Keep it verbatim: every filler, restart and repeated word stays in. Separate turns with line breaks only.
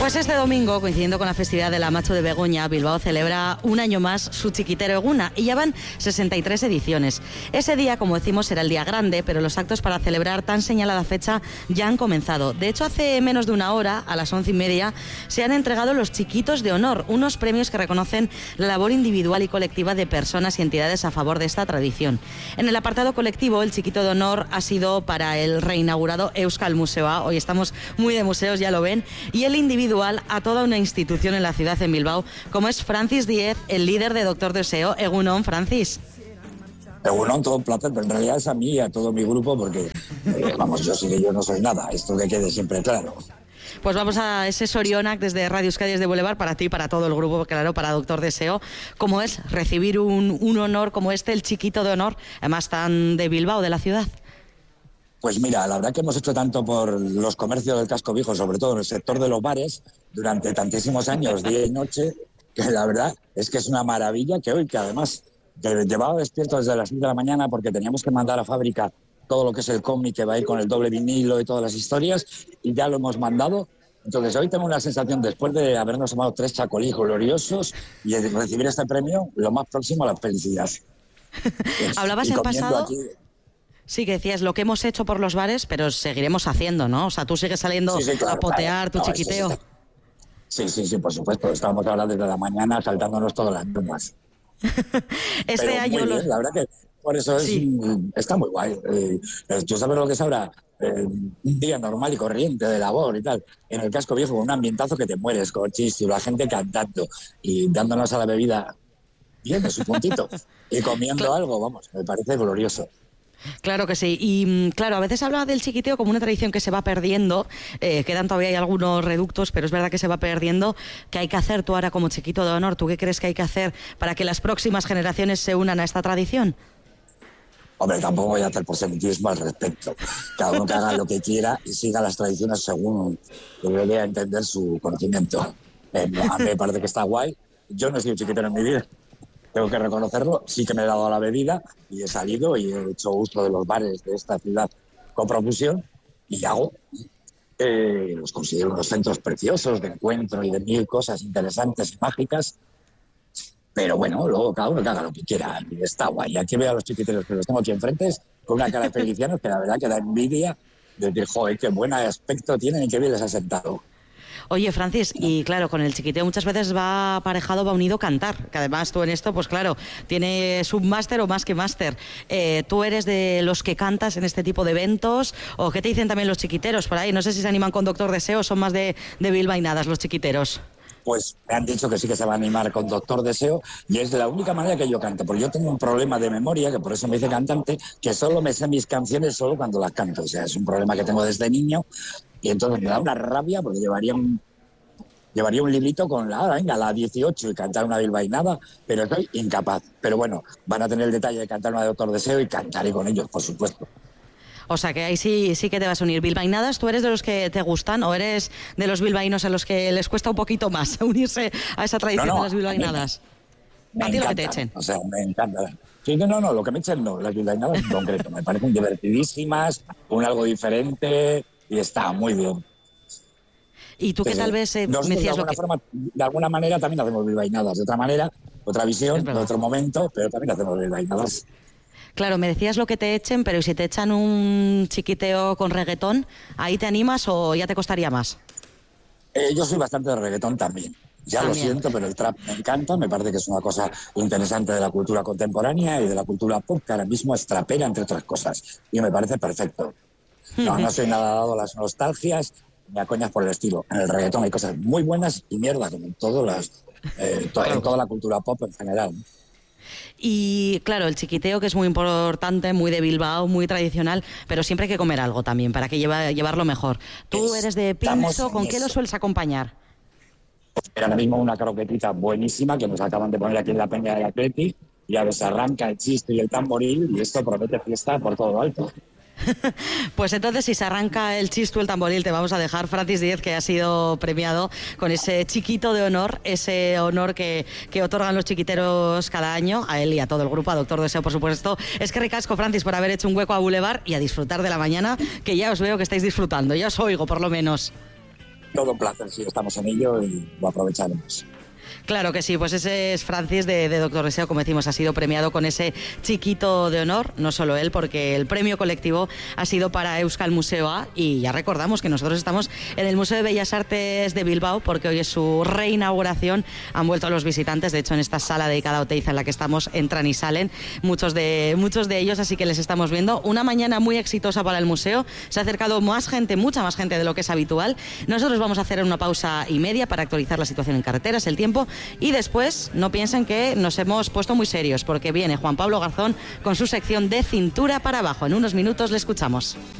Pues este domingo, coincidiendo con la festividad de la Macho de Begoña, Bilbao celebra un año más su chiquitero eguna y ya van sesenta y tres ediciones. Ese día, como decimos, era el día grande, pero los actos para celebrar tan señalada fecha ya han comenzado. De hecho, hace menos de una hora, a las once y media, se han entregado los Chiquitos de Honor, unos premios que reconocen la labor individual y colectiva de personas y entidades a favor de esta tradición. En el apartado colectivo, el Chiquito de Honor ha sido para el reinaugurado Euskal Museoa. Hoy estamos muy de museos, ya lo ven, y el individual a toda una institución en la ciudad, en Bilbao, como es Francis Díez, el líder de Doctor Deseo. Egunon, Francis.
Egunon, todo un placer, pero en realidad es a mí y a todo mi grupo, porque, eh, vamos, yo sí que yo no soy nada, esto que quede siempre claro.
Pues vamos a ese Sorionak desde Radio Euskadi, desde Boulevard, para ti y para todo el grupo, claro, para Doctor Deseo. ¿Cómo es recibir un, un honor como este, el Chiquito de Honor, además tan de Bilbao, de la ciudad?
Pues mira, la verdad que hemos hecho tanto por los comercios del casco viejo, sobre todo en el sector de los bares, durante tantísimos años, día y noche, que la verdad es que es una maravilla que hoy, que además que llevaba despierto desde las siete de la mañana porque teníamos que mandar a fábrica todo lo que es el cómic que va a ir con el doble vinilo y todas las historias, y ya lo hemos mandado. Entonces hoy tengo una sensación, después de habernos tomado tres chacolí gloriosos y de recibir este premio, lo más próximo a la felicidad. Pues,
Hablabas en pasado... Aquí... Sí, que decías lo que hemos hecho por los bares, pero seguiremos haciendo, ¿no? O sea, tú sigues saliendo sí, sí, claro, a potear claro. tu no, chiquiteo.
Sí sí, sí, sí, por supuesto. Estábamos ahora desde la mañana saltándonos todas las tumbas.
este
pero
año...
Muy
los...
bien, la verdad que por eso es, sí. está muy guay. Eh, ¿Tú sabes lo que es ahora? Eh, un día normal y corriente de labor y tal, en el casco viejo con un ambientazo que te mueres, con chis y la gente cantando y dándonos a la bebida bien de su puntito y comiendo claro. algo, vamos, me parece glorioso.
Claro que sí, y claro, a veces habla del chiquiteo como una tradición que se va perdiendo, eh, quedan todavía hay algunos reductos, pero es verdad que se va perdiendo. ¿Qué hay que hacer tú ahora como Chiquito de Honor? ¿Tú qué crees que hay que hacer para que las próximas generaciones se unan a esta tradición?
Hombre, tampoco voy a hacer proselitismo al respecto. Cada uno que haga lo que quiera y siga las tradiciones según debería entender su conocimiento. Eh, a mí me parece que está guay. Yo no he sido chiquitero en mi vida. Tengo que reconocerlo, sí que me he dado a la bebida y he salido y he hecho uso de los bares de esta ciudad con profusión y hago, eh, los considero unos centros preciosos de encuentro y de mil cosas interesantes y mágicas, pero bueno, luego cada uno que haga lo que quiera y está guay. Aquí veo a los chiquiteros que los tengo aquí enfrente con una cara de felicianos que la verdad que da envidia de decir, joder, qué buen aspecto tienen y qué bien les ha sentado.
Oye, Francis, y claro, con el chiquiteo muchas veces va aparejado, va unido cantar, que además tú en esto, pues claro, tienes un máster o más que máster. Eh, ¿Tú eres de los que cantas en este tipo de eventos? ¿O qué te dicen también los chiquiteros por ahí? No sé si se animan con Doctor Deseo o son más de, de bilbainadas los chiquiteros.
Pues me han dicho que sí que se va a animar con Doctor Deseo y es de la única manera que yo canto, porque yo tengo un problema de memoria, que por eso me hice cantante, que solo me sé mis canciones solo cuando las canto. O sea, es un problema que tengo desde niño y entonces me da una rabia porque llevaría un, llevaría un librito con la, venga, la dieciocho y cantar una bilbainada, pero soy incapaz. Pero bueno, van a tener el detalle de cantar una de Doctor Deseo y cantaré con ellos, por supuesto.
O sea que ahí sí, sí que te vas a unir. ¿Bilbainadas tú eres de los que te gustan o eres de los bilbaínos a los que les cuesta un poquito más unirse a esa tradición no, no, de las bilbainadas?
A, a ti lo que te echen. O sea, me encanta. Sí, no, no, no, lo que me echen no, las bilbainadas en concreto. Me parecen divertidísimas, un algo diferente y está muy bien.
¿Y tú sí, que tal vez eh,
me decías de alguna, que... forma, de alguna manera también hacemos bilbainadas, de otra manera, otra visión, de otro momento, pero también hacemos bilbainadas.
Claro, me decías lo que te echen, pero si te echan un chiquiteo con reggaetón, ¿ahí te animas o ya te costaría más?
Eh, yo soy bastante de reggaetón también. Ya también. Lo siento, pero el trap me encanta, me parece que es una cosa interesante de la cultura contemporánea y de la cultura pop, que ahora mismo es trapera, entre otras cosas, y me parece perfecto. No, no soy nada dado a las nostalgias ni a coñas por el estilo. En el reggaetón hay cosas muy buenas y mierda, como en, todas las, eh, to- en toda la cultura pop en general.
Y claro, el chiquiteo, que es muy importante, muy de Bilbao, muy tradicional, pero siempre hay que comer algo también para que lleva, llevarlo mejor. ¿Tú eres de pincho? ¿Con qué lo sueles acompañar?
Pues ahora mismo una croquetita buenísima que nos acaban de poner aquí en la Peña de Atleti, y a veces arranca el chiste y el tamboril y esto promete fiesta por todo lo alto.
Pues entonces, si se arranca el chisto, el tamboril, te vamos a dejar, Francis Díez, que ha sido premiado con ese chiquito de honor, ese honor que, que otorgan los chiquiteros cada año, a él y a todo el grupo, a Doctor Deseo, por supuesto. Es que ricasco, Francis, por haber hecho un hueco a Boulevard y a disfrutar de la mañana, que ya os veo que estáis disfrutando, ya os oigo, por lo menos.
todo un placer, si estamos en ello y lo aprovecharemos.
Claro que sí, pues ese es Francis de, de Doctor Deseo, como decimos, ha sido premiado con ese chiquito de honor, no solo él, porque el premio colectivo ha sido para Euskal Museoa y ya recordamos que nosotros estamos en el Museo de Bellas Artes de Bilbao porque hoy es su reinauguración, han vuelto los visitantes, de hecho en esta sala dedicada a Oteiza en la que estamos entran y salen muchos de, muchos de ellos, así que les estamos viendo. Una mañana muy exitosa para el museo, se ha acercado más gente, mucha más gente de lo que es habitual. Nosotros vamos a hacer una pausa y media para actualizar la situación en carreteras, el tiempo. Y después no piensen que nos hemos puesto muy serios porque viene Juan Pablo Garzón con su sección de Cintura para Abajo. En unos minutos le escuchamos.